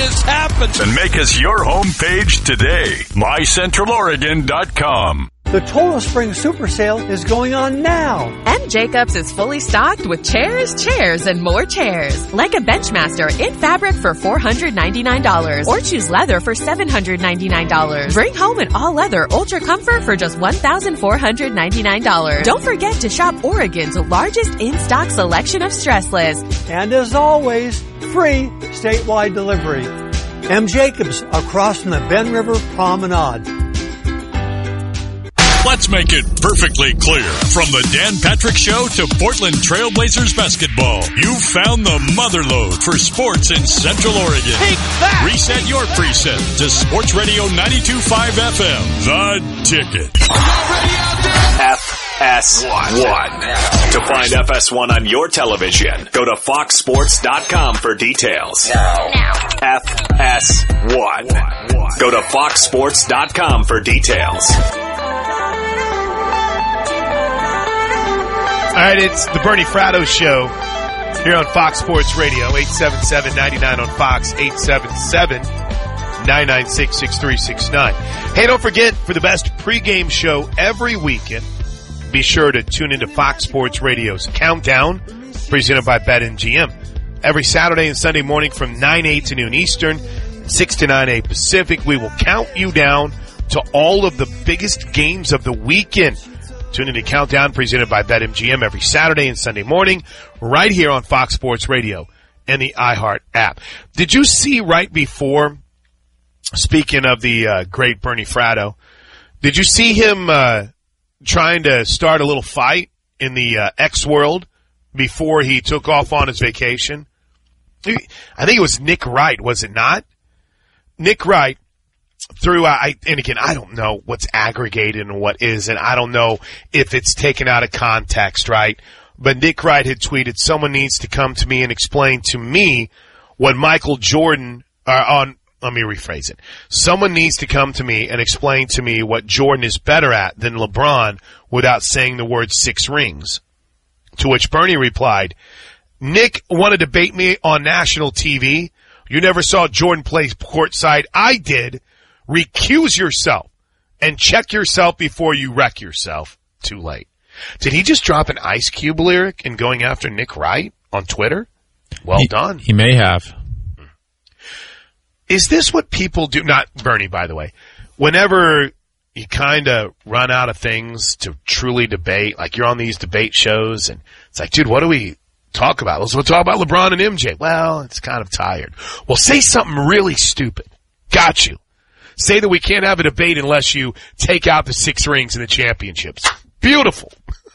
this happen? And make us your homepage today. MyCentralOregon.com. The Total Spring Super Sale is going on now. M. Jacobs is fully stocked with chairs, and more chairs. Like a Benchmaster in fabric for $499 or choose leather for $799. Bring home an all-leather Ultra Comfort for just $1,499. Don't forget to shop Oregon's largest in-stock selection of stressless. And as always, free statewide delivery. M. Jacobs, across from the Ben River Promenade. Let's make it perfectly clear. From the Dan Patrick Show to Portland Trailblazers basketball, you've found the motherlode for sports in Central Oregon. Take that! Reset your preset to Sports Radio 92.5 FM. The Ticket. FS1. To find FS1 on your television, go to foxsports.com for details. Now. FS1. Go to foxsports.com for details. All right, it's the Bernie Fratto Show here on Fox Sports Radio, 877-99 on Fox, 877-996-6369. Hey, don't forget, for the best pregame show every weekend, be sure to tune into Fox Sports Radio's Countdown, presented by BetMGM. Every Saturday and Sunday morning from 9, to noon Eastern, 6 to 9 Pacific, we will count you down to all of the biggest games of the weekend. Tune in to Countdown, presented by BetMGM every Saturday and Sunday morning, right here on Fox Sports Radio and the iHeart app. Did you see right before, speaking of the great Bernie Fratto, did you see him trying to start a little fight in the X world before he took off on his vacation? I think it was Nick Wright, was it not? Nick Wright. And again, I don't know what's aggregated and what isn't. I don't know if it's taken out of context, right? But Nick Wright had tweeted, someone needs to come to me and explain to me what Michael Jordan, let me rephrase it. Someone needs to come to me and explain to me what Jordan is better at than LeBron without saying the word 6 rings. To which Bernie replied, Nick wanted to bait me on national TV. You never saw Jordan play courtside. I did. Recuse yourself and check yourself before you wreck yourself. Too late. Did he just drop an Ice Cube lyric in going after Nick Wright on Twitter? Well done. He may have. Is this what people do? Not Bernie, by the way. Whenever you kind of run out of things to truly debate, like you're on these debate shows and it's like, dude, what do we talk about? Let's talk about LeBron and MJ. Well, it's kind of tired. Well, say something really stupid. Got you. Say that we can't have a debate unless you take out the 6 rings and the championships. Beautiful.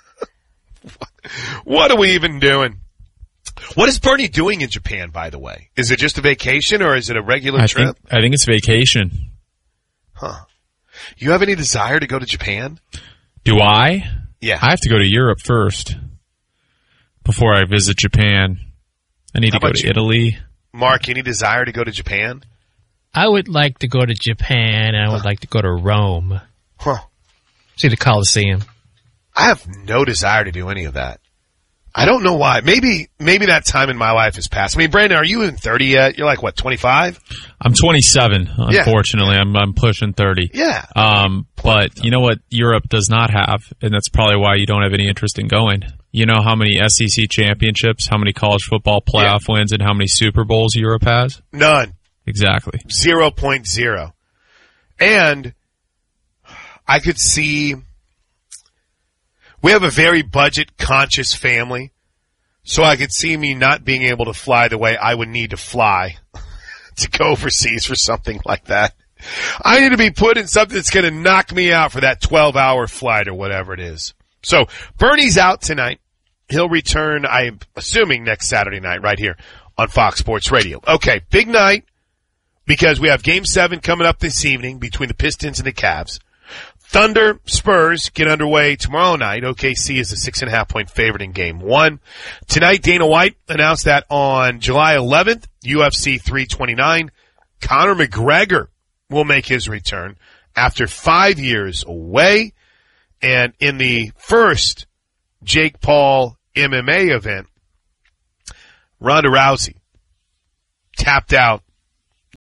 What are we even doing? What is Bernie doing in Japan, by the way? Is it just a vacation or is it a regular trip? I think it's vacation. Huh. You have any desire to go to Japan? Do I? Yeah. I have to go to Europe first before I visit Japan. I need to go to Italy. Mark, any desire to go to Japan? I would like to go to Japan, and I would like to go to Rome. Huh. See the Colosseum. I have no desire to do any of that. I don't know why. Maybe that time in my life has passed. I mean, Brandon, are you even 30 yet? You're like, what, 25? I'm 27, unfortunately. Yeah. I'm pushing 30. Yeah. But you know what Europe does not have, and that's probably why you don't have any interest in going. You know how many SEC championships, how many college football playoff wins, and how many Super Bowls Europe has? None. Exactly. 0.0. And I could see we have a very budget-conscious family, so I could see me not being able to fly the way I would need to fly to go overseas for something like that. I need to be put in something that's going to knock me out for that 12-hour flight or whatever it is. So Bernie's out tonight. He'll return, I'm assuming, next Saturday night right here on Fox Sports Radio. Okay, big night. Because we have Game 7 coming up this evening between the Pistons and the Cavs. Thunder Spurs get underway tomorrow night. OKC is a 6.5-point favorite in Game 1. Tonight, Dana White announced that on July 11th, UFC 329, Conor McGregor will make his return after 5 years away. And in the first Jake Paul MMA event, Ronda Rousey tapped out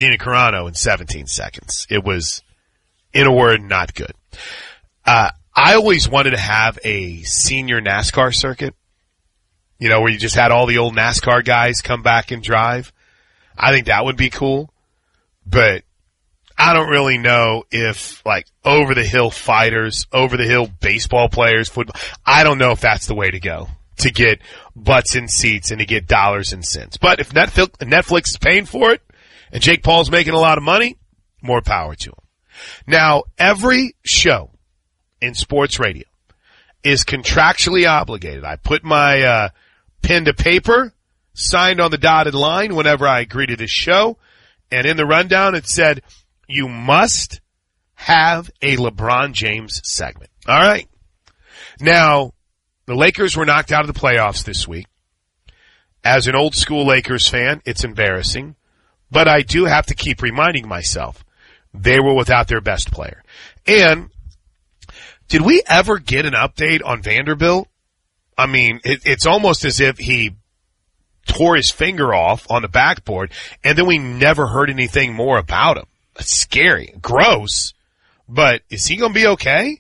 Nina Carano in 17 seconds. It was, in a word, not good. I always wanted to have a senior NASCAR circuit, you know, where you just had all the old NASCAR guys come back and drive. I think that would be cool. But I don't really know if, like, over-the-hill fighters, over-the-hill baseball players, football, I don't know if that's the way to go to get butts in seats and to get dollars and cents. But if Netflix is paying for it and Jake Paul's making a lot of money, more power to him. Now, every show in sports radio is contractually obligated. I put my pen to paper, signed on the dotted line whenever I agree to this show, and in the rundown it said, you must have a LeBron James segment. All right. Now, the Lakers were knocked out of the playoffs this week. As an old school Lakers fan, it's embarrassing, but I do have to keep reminding myself they were without their best player. And did we ever get an update on Vanderbilt? I mean, it's almost as if he tore his finger off on the backboard, and then we never heard anything more about him. That's scary. Gross. But is he going to be okay?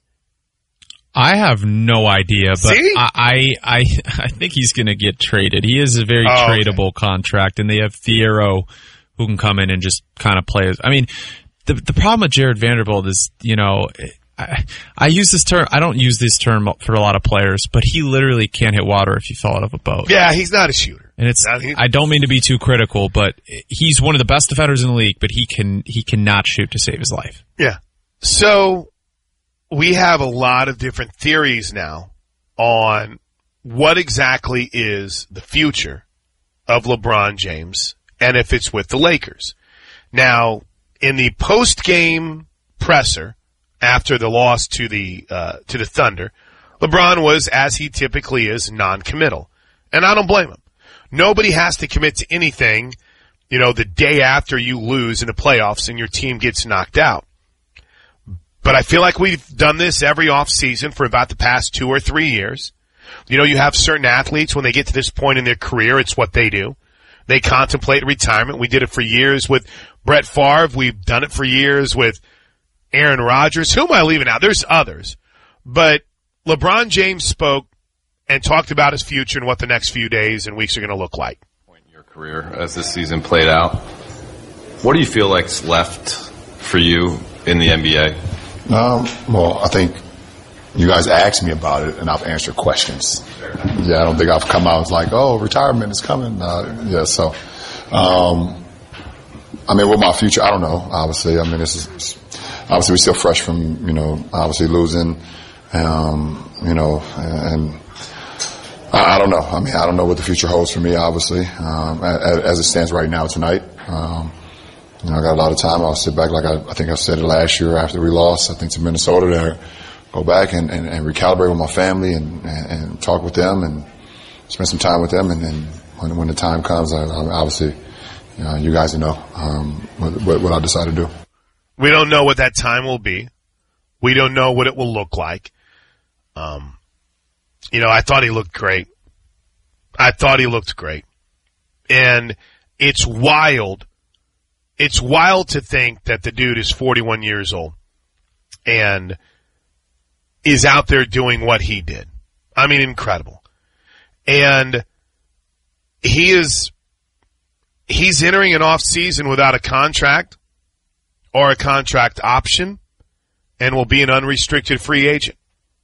I have no idea, but See? I think he's going to get traded. He is a very tradable contract, and they have Fierro who can come in and just kind of play. I mean, the problem with Jared Vanderbilt is, you know, I use this term. I don't use this term for a lot of players, but he literally can't hit water if you fell out of a boat. Yeah, he's not a shooter. And I don't mean to be too critical, but he's one of the best defenders in the league, but he cannot shoot to save his life. Yeah. So we have a lot of different theories now on what exactly is the future of LeBron James and if it's with the Lakers. Now, in the post-game presser after the loss to the Thunder, LeBron was, as he typically is, non-committal. And I don't blame him. Nobody has to commit to anything, you know, the day after you lose in the playoffs and your team gets knocked out. But I feel like we've done this every offseason for about the past 2 or 3 years. You know, you have certain athletes, when they get to this point in their career, it's what they do. They contemplate retirement. We did it for years with Brett Favre. We've done it for years with Aaron Rodgers. Who am I leaving out? There's others. But LeBron James spoke and talked about his future and what the next few days and weeks are going to look like. In your career, as this season played out, what do you feel like's left for you in the NBA? Well, I think you guys asked me about it, and I've answered questions. Yeah, I don't think I've come out like, oh, retirement is coming. So, I mean, with my future, I don't know, obviously. I mean, this is obviously we're still fresh from, you know, obviously losing, you know, and I don't know. I mean, I don't know what the future holds for me, obviously, as it stands right now tonight. You know, I got a lot of time. I'll sit back, like I think I said it last year after we lost, I think, to Minnesota there. Go back and recalibrate with my family and talk with them and spend some time with them. And then when the time comes, I obviously, you guys know what I decide to do. We don't know what that time will be. We don't know what it will look like. You know, I thought he looked great. And it's wild. It's wild to think that the dude is 41 years old and is out there doing what he did. I mean, incredible. And he's entering an off season without a contract or a contract option and will be an unrestricted free agent.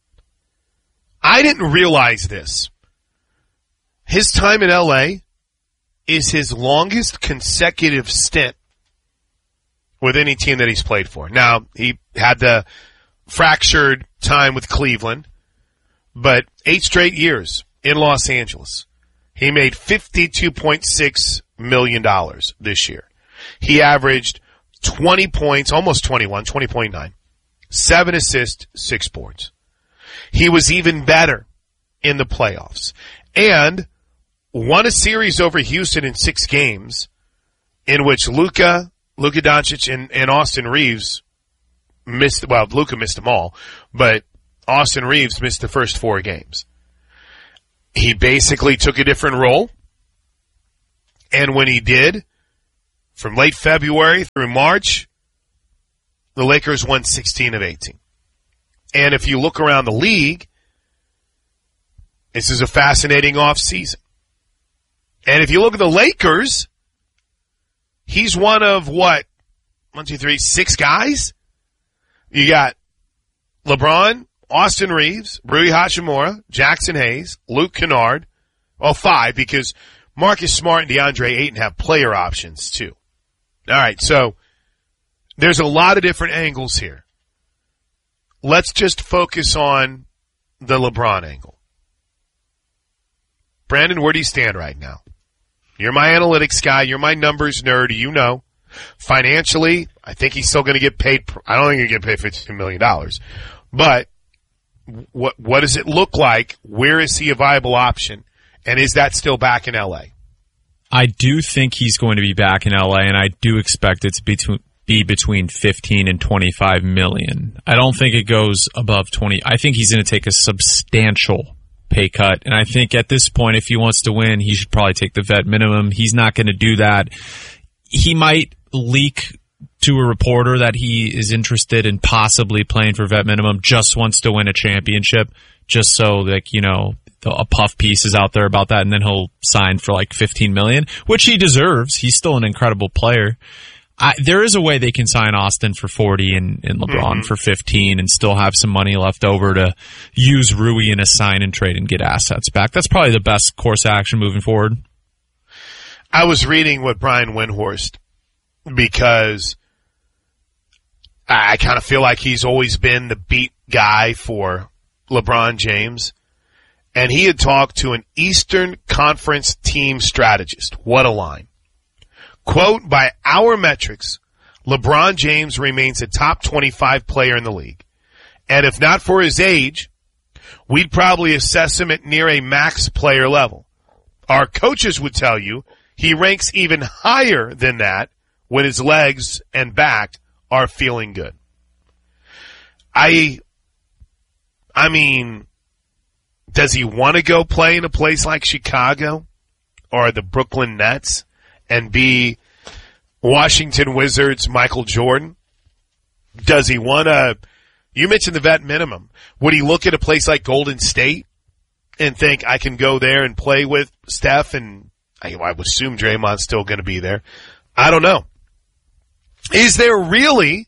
I didn't realize this. His time in LA is his longest consecutive stint with any team that he's played for. Now, he had the fractured time with Cleveland, but 8 straight years in Los Angeles. He made $52.6 million this year. He averaged 20 points, almost 21, 20.9, 7 assists, 6 boards. He was even better in the playoffs and won a series over Houston in 6 games in which Luka Doncic and Austin Reeves missed, well, Luka missed them all, but Austin Reeves missed the first 4 games. He basically took a different role, and when he did, From late February through March, the Lakers won 16 of 18. And if you look around the league, this is a fascinating offseason. And if you look at the Lakers, he's one of what? 6 guys? You got LeBron, Austin Reeves, Rui Hachimura, Jackson Hayes, Luke Kennard. Well, 5 because Marcus Smart and DeAndre Ayton have player options too. All right, so there's a lot of different angles here. Let's just focus on the LeBron angle. Brandon, where do you stand right now? You're my analytics guy. You're my numbers nerd. You know. Financially, I think he's still going to get paid. I don't think he'll get paid $52 million. But what does it look like? Where is he a viable option? And is that still back in L.A.? I do think he's going to be back in L.A., and I do expect it to be between 15 and 25 million. I don't think it goes above 20. I think he's going to take a substantial pay cut, and I think at this point, if he wants to win, he should probably take the vet minimum. He's not going to do that. He might leak to a reporter that he is interested in possibly playing for vet minimum, just wants to win a championship, just so, like, you know, a puff piece is out there about that, and then he'll sign for like 15 million, which he deserves. He's still an incredible player. There is a way they can sign Austin for 40 and LeBron for 15 and still have some money left over to use Rui in a sign and trade and get assets back. That's probably the best course of action moving forward. I was reading what Brian Windhorst, because I kind of feel like he's always been the beat guy for LeBron James. And he had talked to an Eastern Conference team strategist. What a line. Quote, by our metrics, LeBron James remains a top 25 player in the league. And if not for his age, we'd probably assess him at near a max player level. Our coaches would tell you he ranks even higher than that when his legs and back are feeling good. I mean, does he want to go play in a place like Chicago or the Brooklyn Nets and be Washington Wizards Michael Jordan? Does he want to, you mentioned the vet minimum. Would he look at a place like Golden State and think, I can go there and play with Steph, and I would assume Draymond's still going to be there. I don't know. Is there really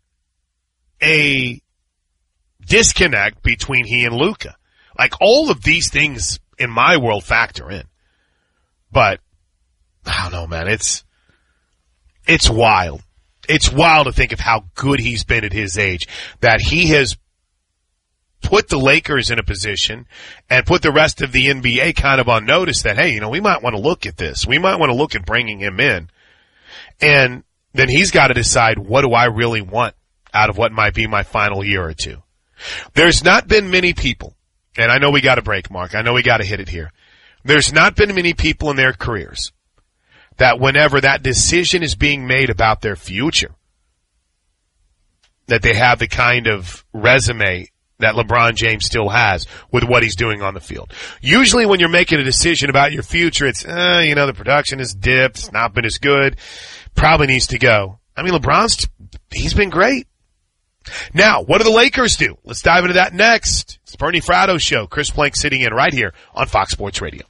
a disconnect between he and Luka? Like, all of these things in my world factor in. But I don't know, man. It's wild. It's wild to think of how good he's been at his age, that he has put the Lakers in a position and put the rest of the NBA kind of on notice that, hey, you know, we might want to look at this. We might want to look at bringing him in. And then he's got to decide, what do I really want out of what might be my final year or two? There's not been many people, and I know we got a break, Mark. I know we got to hit it here. There's not been many people in their careers that whenever that decision is being made about their future, that they have the kind of resume that LeBron James still has with what he's doing on the field. Usually when you're making a decision about your future, it's, you know, the production has dipped, it's not been as good, probably needs to go. I mean, he's been great. Now, what do the Lakers do? Let's dive into that next. It's the Bernie Fratto Show. Chris Plank sitting in right here on Fox Sports Radio.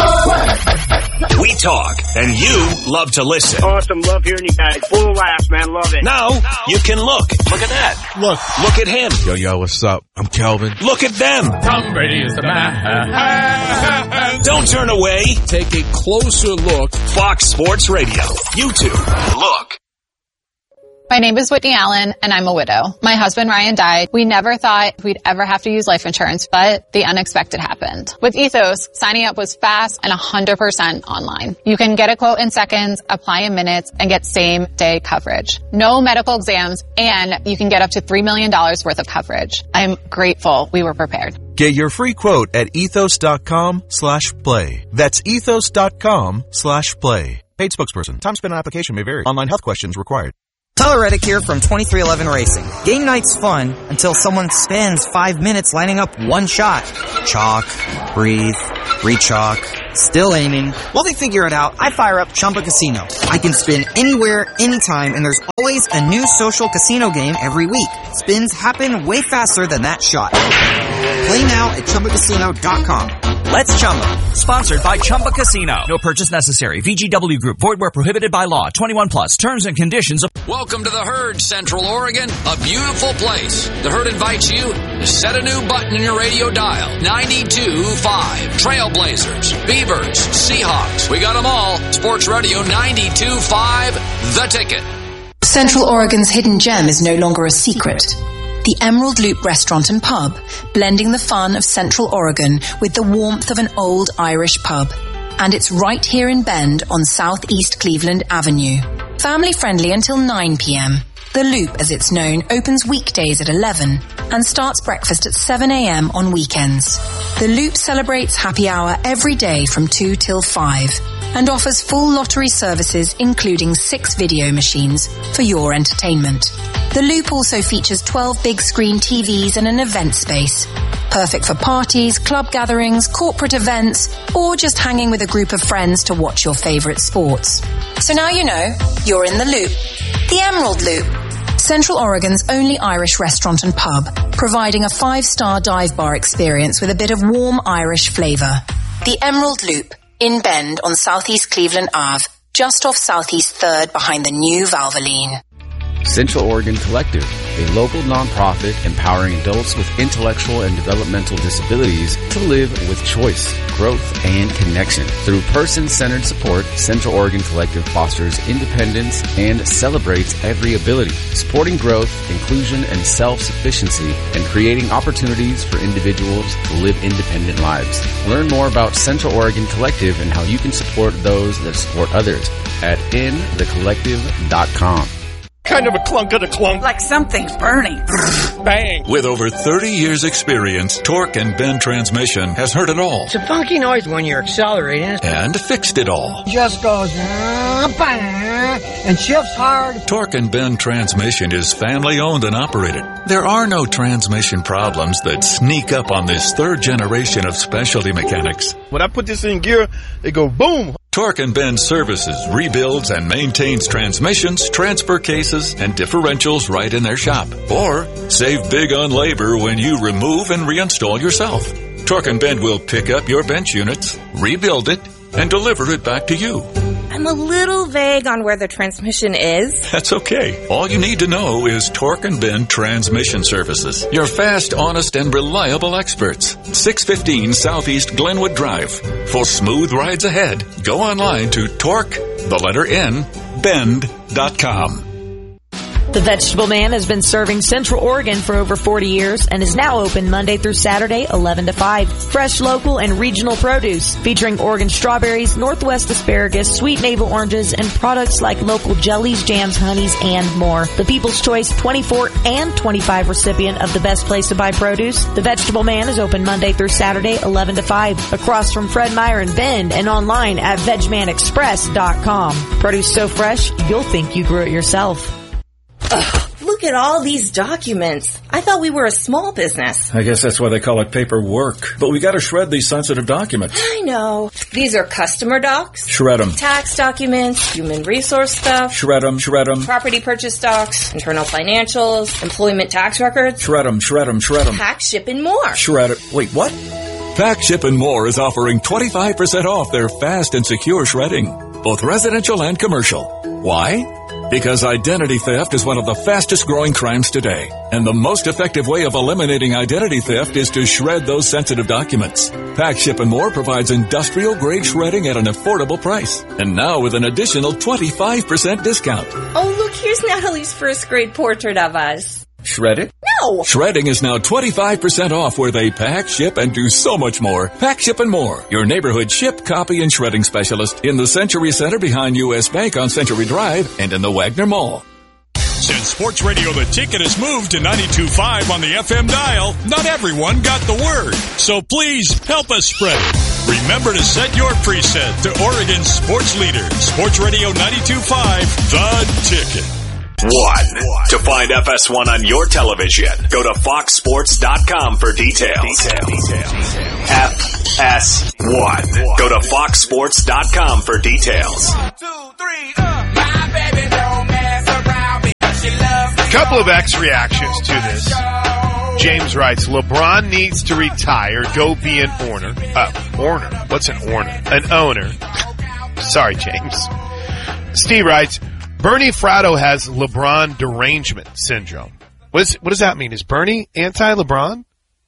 We talk, and you love to listen. Awesome. Love hearing you guys. Full laugh, man. Love it. Now, you can look. Look at that. Look at him. Yo, what's up? I'm Kelvin. Look at them. Tom Brady is the man. Don't turn away. Take a closer look. Fox Sports Radio. YouTube. Look. My name is Whitney Allen, and I'm a widow. My husband, Ryan, died. We never thought we'd ever have to use life insurance, but the unexpected happened. With Ethos, signing up was fast and 100% online. You can get a quote in seconds, apply in minutes, and get same-day coverage. No medical exams, and you can get up to $3 million worth of coverage. I'm grateful we were prepared. Get your free quote at ethos.com/play. That's ethos.com/play. Paid spokesperson. Time spent on application may vary. Online health questions required. Tyler Reddick here from 2311 Racing. Game night's fun until someone spends 5 minutes lining up one shot. Chalk, breathe, re-chalk, still aiming. While they figure it out, I fire up Chumba Casino. I can spin anywhere, anytime, and there's always a new social casino game every week. Spins happen way faster than that shot. Play now at ChumbaCasino.com. Let's Chumba. Sponsored by Chumba Casino. No purchase necessary. VGW Group. Void where prohibited by law. 21 plus. Terms and conditions. Welcome to the Herd, Central Oregon. A beautiful place. The Herd invites you to set a new button in your radio dial. 92.5. Trailblazers, Beavers, Seahawks. We got them all. Sports Radio 92.5. The Ticket. Central Oregon's hidden gem is no longer a secret. The Emerald Loop Restaurant and Pub, blending the fun of Central Oregon with the warmth of an old Irish pub. And it's right here in Bend on Southeast Cleveland Avenue. Family friendly until 9 p.m. The Loop, as it's known, opens weekdays at 11 and starts breakfast at 7 a.m. on weekends. The Loop celebrates happy hour every day from 2 till 5 and offers full lottery services including 6 video machines for your entertainment. The Loop also features 12 big screen TVs and an event space. Perfect for parties, club gatherings, corporate events, or just hanging with a group of friends to watch your favorite sports. So now you know, you're in the Loop. The Emerald Loop. Central Oregon's only Irish restaurant and pub, providing a 5-star dive bar experience with a bit of warm Irish flavor. The Emerald Loop, in Bend on Southeast Cleveland Ave, just off Southeast 3rd behind the new Valvoline. Central Oregon Collective, a local nonprofit empowering adults with intellectual and developmental disabilities to live with choice, growth, and connection. Through person-centered support, Central Oregon Collective fosters independence and celebrates every ability, supporting growth, inclusion, and self-sufficiency, and creating opportunities for individuals to live independent lives. Learn more about Central Oregon Collective and how you can support those that support others at inthecollective.com. Kind of a clunk of the clunk. Like something's burning. Bang. With over 30 years experience, Torque and Bend Transmission has heard it all. It's a funky noise when you're accelerating. And fixed it all. Just goes and shifts hard. Torque and Bend Transmission is family owned and operated. There are no transmission problems that sneak up on this third generation of specialty mechanics. When I put this in gear, it go boom. Torque and Bend services, rebuilds, and maintains transmissions, transfer cases, and differentials right in their shop. Or save big on labor when you remove and reinstall yourself. Torque and Bend will pick up your bench units, rebuild it, and deliver it back to you. I'm a little vague on where the transmission is. That's okay. All you need to know is Torque and Bend Transmission Services. Your fast, honest, and reliable experts. 615 Southeast Glenwood Drive. For smooth rides ahead, go online to Bend.com. The Vegetable Man has been serving Central Oregon for over 40 years and is now open Monday through Saturday, 11 to 5. Fresh, local, and regional produce featuring Oregon strawberries, Northwest asparagus, sweet navel oranges, and products like local jellies, jams, honeys, and more. The People's Choice 24 and 25 recipient of the best place to buy produce. The Vegetable Man is open Monday through Saturday, 11 to 5. Across from Fred Meyer in Bend and online at VegManExpress.com. Produce so fresh, you'll think you grew it yourself. Ugh, look at all these documents. I thought we were a small business. I guess that's why they call it paperwork. But we gotta shred these sensitive documents. I know. These are customer docs. Shred them. Tax documents, human resource stuff. Shred them, shred them. Property purchase docs, internal financials, employment tax records. Shred them, shred them, shred them. Pack, ship, and more. Shred it. Wait, what? Pack, Ship, and More is offering 25% off their fast and secure shredding, both residential and commercial. Why? Because identity theft is one of the fastest growing crimes today. And the most effective way of eliminating identity theft is to shred those sensitive documents. Pack, Ship, and More provides industrial grade shredding at an affordable price. And now with an additional 25% discount. Oh, look, here's Natalie's first grade portrait of us. Shred it? No! Shredding is now 25% off where they pack, ship, and do so much more. Pack, Ship, and More, your neighborhood ship, copy, and shredding specialist in the Century Center behind U.S. Bank on Century Drive and in the Wagner Mall. Since Sports Radio The Ticket has moved to 92.5 on the FM dial, not everyone got the word. So please help us spread it. Remember to set your preset to Oregon's sports leader, Sports Radio 92.5, The Ticket. To find FS1 on your television, go to foxsports.com for details. FS1. Go to foxsports.com for details. Couple of X reactions to this. James writes, LeBron needs to retire, go be an owner. Owner? What's an owner? An owner. Sorry, James. Steve writes, Bernie Fratto has LeBron derangement syndrome. What does that mean? Is Bernie anti-LeBron?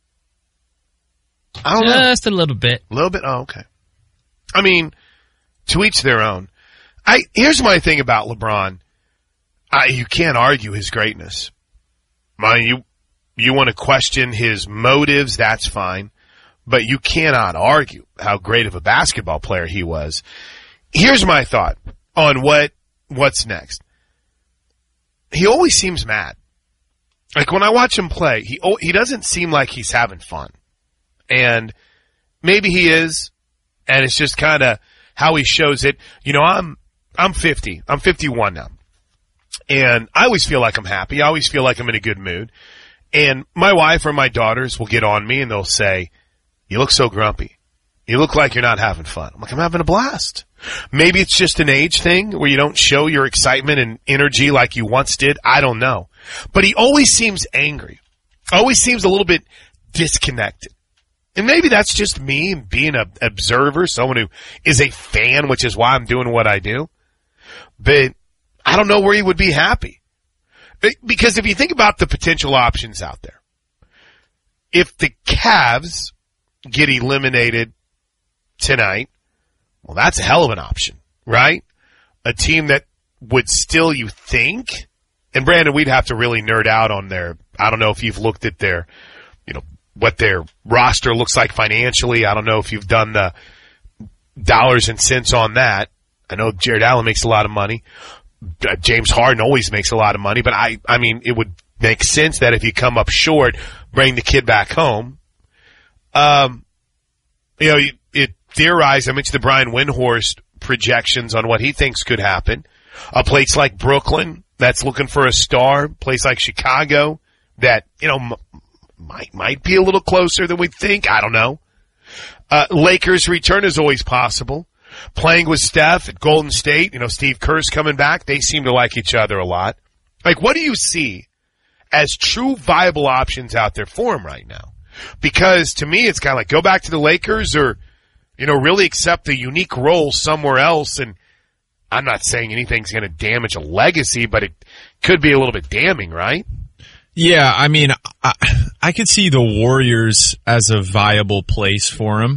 I don't know. Just a little bit. A little bit? Oh, okay. I mean, to each their own. Here's my thing about LeBron. You can't argue his greatness. You want to question his motives, that's fine. But you cannot argue how great of a basketball player he was. Here's my thought on what's next. He always seems mad. Like when I watch him play, he doesn't seem like he's having fun. And maybe he is, and it's just kind of how he shows it. You know, I'm 50. I'm 51 now. And I always feel like I'm happy. I always feel like I'm in a good mood. And my wife or my daughters will get on me and they'll say, you look so grumpy. You look like you're not having fun. I'm like, I'm having a blast. Maybe it's just an age thing where you don't show your excitement and energy like you once did. I don't know. But he always seems angry. Always seems a little bit disconnected. And maybe that's just me being an observer, someone who is a fan, which is why I'm doing what I do. But I don't know where he would be happy. Because if you think about the potential options out there, if the Cavs get eliminated tonight, well, that's a hell of an option, right? A team that would still, you think, and Brandon, we'd have to really nerd out on their, I don't know if you've looked at their, what their roster looks like financially. I don't know if you've done the dollars and cents on that. I know Jared Allen makes a lot of money. James Harden always makes a lot of money, but I mean, it would make sense that if you come up short, bring the kid back home. It theorized, I mentioned the Brian Windhorst projections on what he thinks could happen. A place like Brooklyn that's looking for a star, place like Chicago that, might be a little closer than we think. I don't know. Lakers return is always possible. Playing with Steph at Golden State, Steve Kerr's coming back. They seem to like each other a lot. Like, what do you see as true viable options out there for him right now? Because to me, it's kind of like go back to the Lakers or, really accept the unique role somewhere else. And I'm not saying anything's going to damage a legacy, but it could be a little bit damning, right? Yeah, I mean, I could see the Warriors as a viable place for him.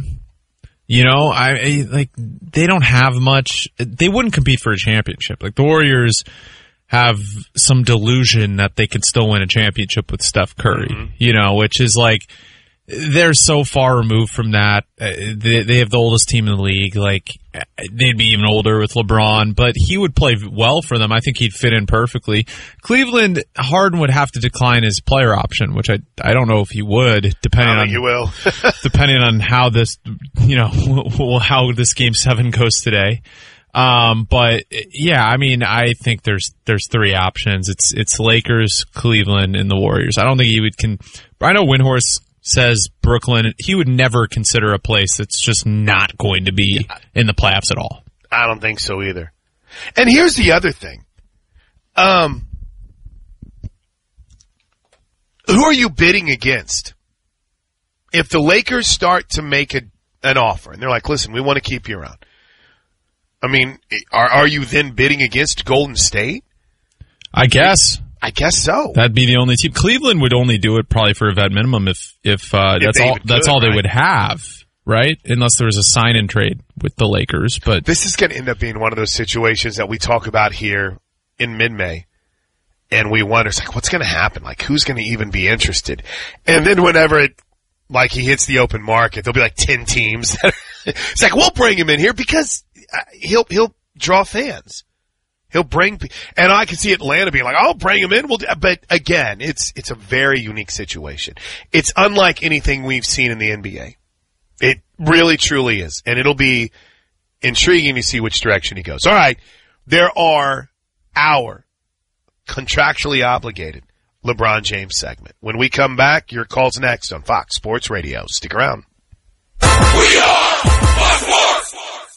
They don't have much. They wouldn't compete for a championship. Like the Warriors have some delusion that they could still win a championship with Steph Curry, which is like, they're so far removed from that. They have the oldest team in the league. Like, they'd be even older with LeBron, but he would play well for them. I think he'd fit in perfectly. Cleveland, Harden would have to decline his player option, which I don't know if he would, depending on you will. depending on how this, how this Game 7 goes today. But yeah, I mean, I think there's three options. It's Lakers, Cleveland, and the Warriors. I don't think he would I know Windhorst says Brooklyn. He would never consider a place that's just not going to be in the playoffs at all. I don't think so either. And here's the other thing. Who are you bidding against? If the Lakers start to make an offer and they're like, listen, we want to keep you around. I mean, are you then bidding against Golden State? I guess so. That'd be the only team. Cleveland would only do it probably for a vet minimum if that's all they would have, right? Unless there was a sign and trade with the Lakers. But this is going to end up being one of those situations that we talk about here in mid-May, and we wonder, it's like, what's going to happen? Like, who's going to even be interested? And then whenever he hits the open market, there'll be like 10 teams. It's like, we'll bring him in here because he'll draw fans. He'll bring, and I can see Atlanta being like, I'll bring him in. But again, it's a very unique situation. It's unlike anything we've seen in the NBA. It really, truly is. And it'll be intriguing to see which direction he goes. All right. There are our contractually obligated LeBron James segment. When we come back, your call's next on Fox Sports Radio. Stick around. We are Fox Sports.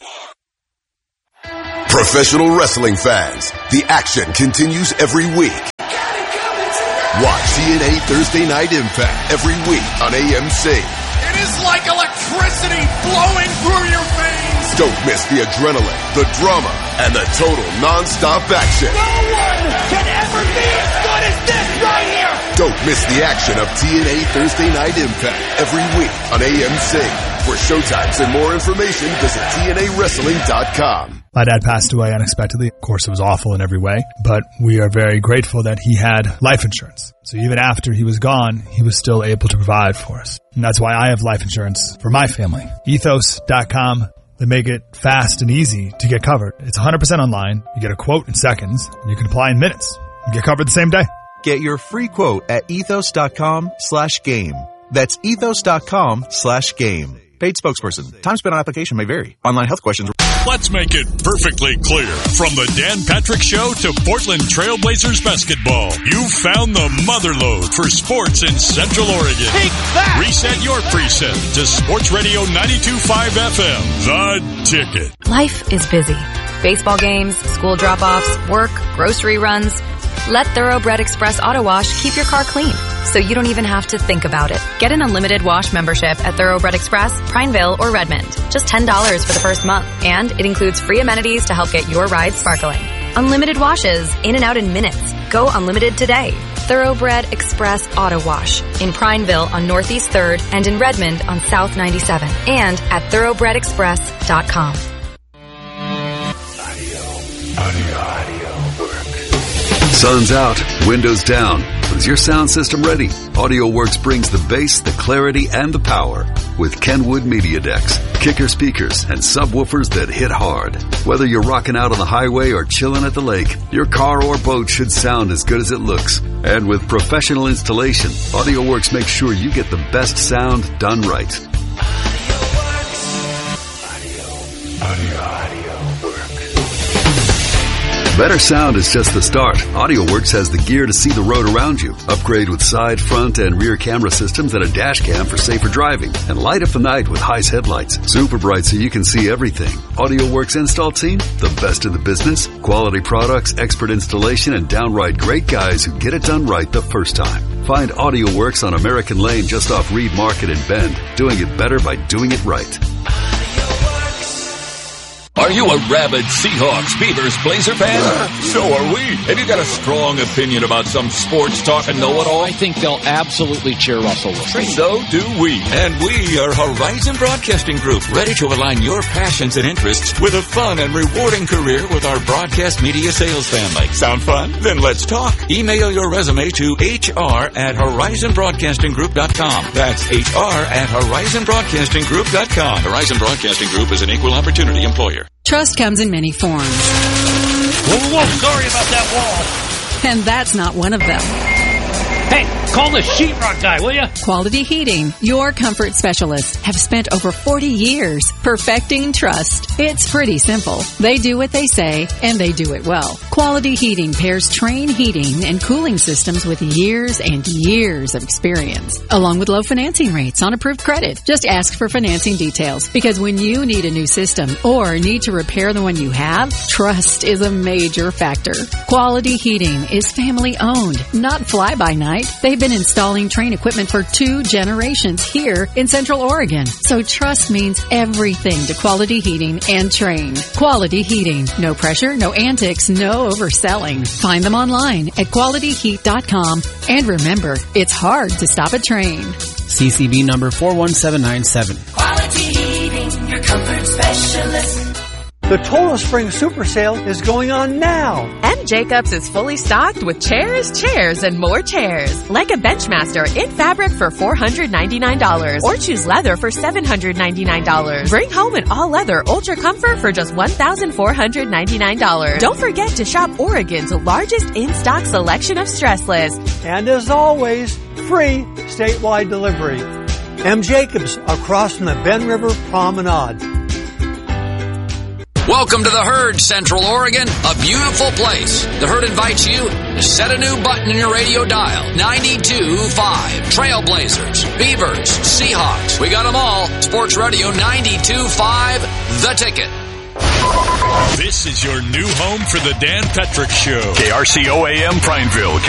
Professional wrestling fans, the action continues every week. Watch TNA Thursday Night Impact every week on AMC. It is like electricity flowing through your veins. Don't miss the adrenaline, the drama, and the total non-stop action. No one can ever be as good as this right here. Don't miss the action of TNA Thursday Night Impact every week on AMC. For showtimes and more information, visit TNAWrestling.com. My dad passed away unexpectedly. Of course, it was awful in every way, but we are very grateful that he had life insurance. So even after he was gone, he was still able to provide for us. And that's why I have life insurance for my family. Ethos.com. They make it fast and easy to get covered. It's 100% online. You get a quote in seconds. And you can apply in minutes. You get covered the same day. Get your free quote at ethos.com/game. That's ethos.com/game. Paid spokesperson. Time spent on application may vary. Online health questions. Let's make it perfectly clear. From the Dan Patrick Show to Portland Trailblazers basketball, you found the motherlode for sports in Central Oregon. Take that! Reset your preset to Sports Radio 92.5 FM. The Ticket. Life is busy. Baseball games, school drop-offs, work, grocery runs. Let Thoroughbred Express Auto Wash keep your car clean, so you don't even have to think about it. Get an unlimited wash membership at Thoroughbred Express, Prineville, or Redmond. Just $10 for the first month, and it includes free amenities to help get your ride sparkling. Unlimited washes, in and out in minutes. Go unlimited today. Thoroughbred Express Auto Wash in Prineville on Northeast 3rd and in Redmond on South 97, and at thoroughbredexpress.com. Sun's out, windows down. But is your sound system ready? AudioWorks brings the bass, the clarity, and the power with Kenwood Media Decks, kicker speakers, and subwoofers that hit hard. Whether you're rocking out on the highway or chilling at the lake, your car or boat should sound as good as it looks. And with professional installation, AudioWorks makes sure you get the best sound done right. Better sound is just the start. AudioWorks has the gear to see the road around you. Upgrade with side, front, and rear camera systems and a dash cam for safer driving. And light up the night with Heis headlights. Super bright so you can see everything. AudioWorks install team, the best in the business. Quality products, expert installation, and downright great guys who get it done right the first time. Find AudioWorks on American Lane just off Reed Market in Bend. Doing it better by doing it right. Are you a rabid Seahawks, Beavers, Blazer fan? So are we. Have you got a strong opinion about some sports talk and know-it-all? I think they'll absolutely cheer Russell Wilson. So do we. And we are Horizon Broadcasting Group, ready to align your passions and interests with a fun and rewarding career with our broadcast media sales family. Sound fun? Then let's talk. Email your resume to hr@horizonbroadcastinggroup.com. That's hr@horizonbroadcastinggroup.com. Horizon Broadcasting Group is an equal opportunity employer. Trust comes in many forms. Whoa, sorry about that wall. And that's not one of them. Hey, call the sheetrock guy, will you? Quality Heating, your comfort specialists, have spent over 40 years perfecting trust. It's pretty simple. They do what they say, and they do it well. Quality Heating pairs Trane heating and cooling systems with years and years of experience, along with low financing rates on approved credit. Just ask for financing details, because when you need a new system or need to repair the one you have, trust is a major factor. Quality Heating is family owned, not fly-by-night. They've been installing Trane equipment for 2 generations here in Central Oregon. So trust means everything to Quality Heating and Trane. Quality Heating. No pressure, no antics, no overselling. Find them online at qualityheat.com. And remember, it's hard to stop a Trane. CCB number 41797. Quality Heating, your comfort specialist. The Total Spring Super Sale is going on now. M. Jacobs is fully stocked with chairs, and more chairs. Like a Benchmaster in fabric for $499 or choose leather for $799. Bring home an all-leather Ultra Comfort for just $1,499. Don't forget to shop Oregon's largest in-stock selection of stressless. And as always, free statewide delivery. M. Jacobs across from the Ben River Promenade. Welcome to the Herd, Central Oregon, a beautiful place. The Herd invites you to set a new button in your radio dial. 92.5. Trailblazers, Beavers, Seahawks. We got them all. Sports Radio 92.5, The Ticket. This is your new home for the Dan Petrick Show. KRCO AM Prineville,